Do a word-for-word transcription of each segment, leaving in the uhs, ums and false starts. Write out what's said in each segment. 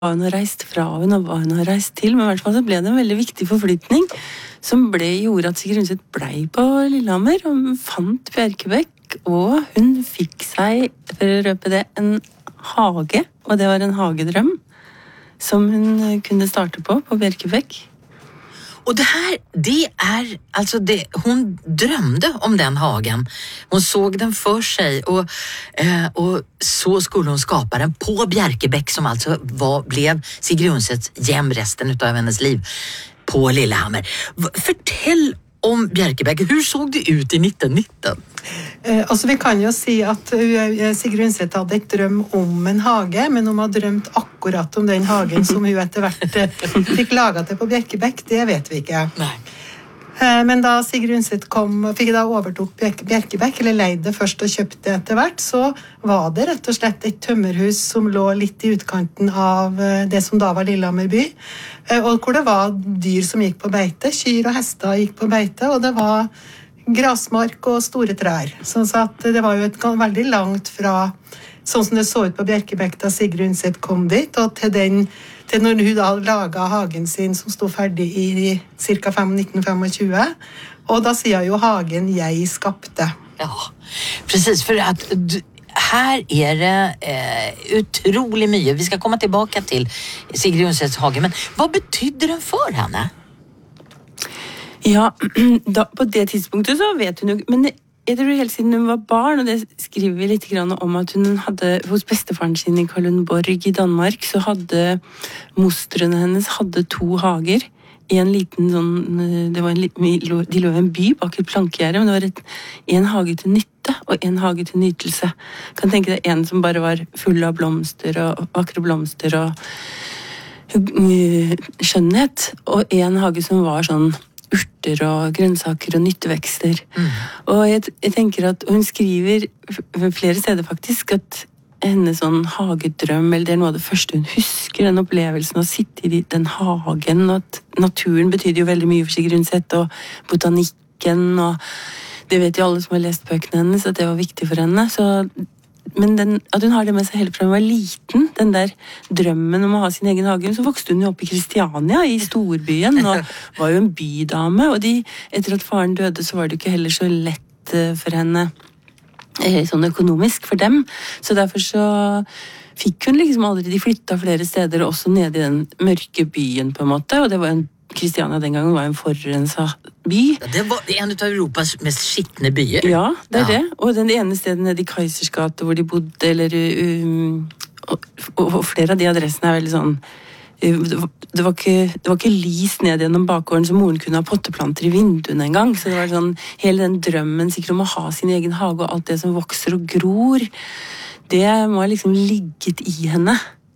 hun har reist fra hun og hva hun har reist til, men i hvert fall så ble det en veldig viktig forflytning som ble, gjorde at Sigrid Undset ble på Lillehammer, og hun fant Bjerkebekk, og hun fikk seg, for å røpe det, en hage, og det var en hagedrøm som hun kunne starte på, på Bjerkebekk. Och det här, det är alltså det, hon drömde om den hagen. Hon såg den för sig och, eh, och så skulle hon skapa den på Bjerkebekk som alltså var, blev Sigrid Undsets hem resten av hennes liv på Lillehammer. Fortell om Bjerkebekk. Hur såg det ut i nitten nitten? Eh, altså vi kan jo si at uh, Sigrid Undset hadde et drøm om en hage, men hun har drømt akkurat om den hagen som hun etter hvert uh, fikk laget til på Bjerkebekk, det vet vi ikke. Nei. Uh, men da Sigrid Undset kom, fikk da overtok Bjerkebekk, eller leide det først og kjøpte etter hvert, så var det rett og slett et tømmerhus som lå litt i utkanten av uh, det som da var Lillehammer by, uh, og hvor det var dyr som gikk på beite, kyr og hester gikk på beite, og det var grasmark og store trær. Sånn at det var jo et veldig langt fra sånn som det så ut på Bjerkebekk da Sigrid Undset kom dit, og til, den, til når hun da laget hagen sin som stod ferdig i cirka nitten tjuefem. Og da sier jo hagen jeg skapte. Ja, precis. För att här är det eh, utroligt mycket. Vi ska komma tillbaka till Sigrid Undsets hage, men vad betyder den för henne? Ja, da, på det tidspunktet så vet hun jo, men jeg tror helt siden hun var barn, og det skriver vi litt grann om, at hun hadde, hos bestefaren sin i Kalundborg i Danmark, så hadde mostrene hennes hadde to hager, i en liten sånn, det var en liten, de lå i en by bak et plankegjerde, men det var et, en hage til nytte, og en hage til nytelse. Jeg kan tenke deg en som bare var full av blomster, og vakre blomster, og skjønnhet, og en hage som var sånn, urter og grønnsaker og nyttevekster. Mm. Og jeg, jeg tenker at hun skriver flere steder faktisk at hennes sånn hagedrøm, eller det er noe av det første hun husker, den opplevelsen å sitte i den hagen, og at naturen betyr jo veldig mye for Sigrid Undset, og botanikken, og det vet jo alle som har lest bøkene hennes, at det var viktig for henne. Så men den, at hun har det med seg helt fra hun var liten, den der drømmen om å ha sin egen hage, så vokste hun jo opp i Kristiania, i storbyen, og var jo en bydame, og de, etter at faren døde, så var det ikke heller så lett for henne, eh, sånn økonomisk for dem, så derfor så fikk hun liksom aldri, de flyttet flere steder, også ned i den mørke byen på en måte, og det var en Kristiania den gangen var en forurenset by. Ja, det var en av Europas mest skittne byer. Ja, det er ja. det. Og den ene stedet nede i Kaisers gate hvor de bodde, eller um, og, og flere av de adressene er veldig sånn, uh, det, var, det, var ikke, det var ikke lys ned gjennom bakgården, så moren kunne ha potteplanter i vinduene en gang, så det var sånn, hele den drømmen sikkert om å ha sin egen hage, og alt det som vokser og gror, det må ha liksom ligget i henne.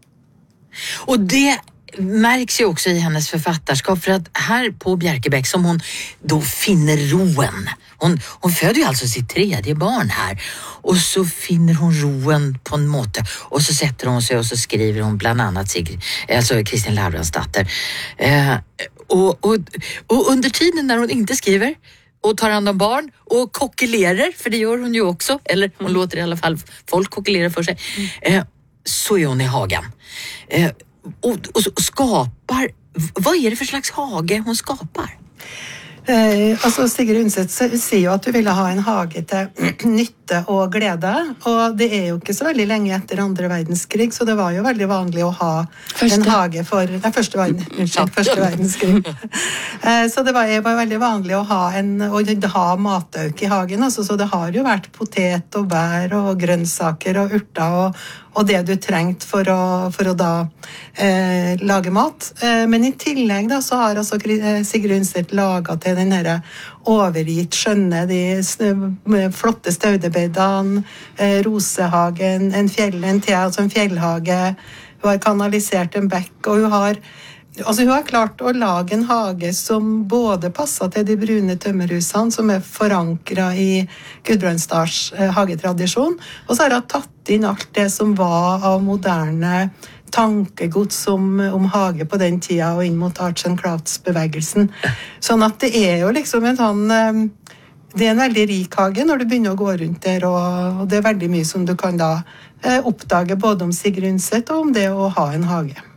Och det märks ju också i hennes författarskap, för att här på Bjerkebekk som hon då finner roen. Hon, hon föder ju alltså sitt tredje barn här, och så finner hon roen på en måte, och så sätter hon sig och så skriver hon bland annat Sigrid, alltså Kristin Lavransdatter. Eh, och, och, och under tiden när hon inte skriver och tar hand om barn och kockelerar, för det gör hon ju också, eller hon mm. låter i alla fall folk kokkelera för sig, eh, så är hon i hagen. Eh, Och, och, och skapar, vad är det för slags hage hon skapar? Eh, altså Sigrid Undset sier jo at hun ville ha en hage til nytte og glede, og det er jo ikke så veldig lenge etter andre verdenskrig, så det var jo veldig vanlig å ha første. en hage for, nei, første, verden, unnskyld, første verdenskrig. eh, så det var, var veldig vanlig å ha, en, å ha matauk i hagen, altså, så det har jo vært potet og bær og grønnsaker og urter og, og det du trengt for å, for å da eh, lage mat. Eh, men i tillegg da, så har altså Sigrid Undset laget til den her overgitt skjønne, de flotte staudebeddene, eh, rosehagen, en, fjell, en, te, altså en fjellhage, hun har kanalisert en bekk, og hun har, altså hun har klart å lage en hage som både passer til de brune tømmerhusene, som er forankret i Gudbrandsdals eh, hagetradisjon, og så har hun tatt inn alt det som var av moderne tankegods om, om hage på den tida og inn mot arts and crafts-bevegelsen. Sånn at det er jo liksom en sånn, det er en veldig rik hage når du begynner å gå rundt der, og, og det er veldig mye som du kan da oppdage både om Sigrid Undset og om det å ha en hage.